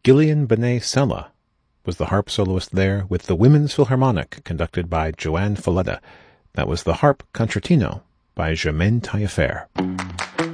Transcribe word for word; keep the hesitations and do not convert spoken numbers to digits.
Gillian Benet Sella was the harp soloist there, with the Women's Philharmonic conducted by Joanne Falletta. That was the Harp Concertino by Germaine Taillefer.